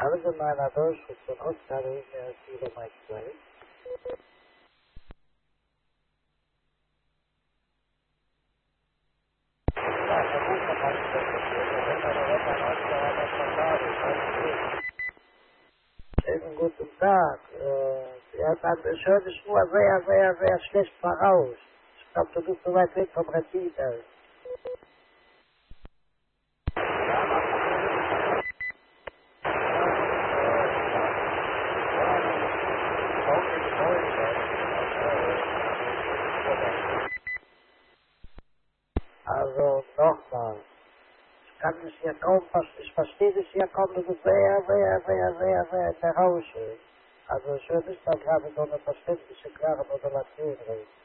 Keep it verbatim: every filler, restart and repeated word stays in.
allgemeiner Durchschnitt von Osttarif ist sieben mal zwölf. Ja, da muss man mal schönen guten Tag. Äh, ja, dann ich höre dich nur sehr, sehr, sehr schlecht voraus. Ich glaube, du bist so weit weg vom Receiver. Also nochmal, ich kann dich hier kaum verstehen, ich verstehe dich hier kaum, du bist sehr, sehr, sehr, sehr, sehr in der Rausche. Also ich höre nicht mal gerade so eine verständliche, klare Modulation reden.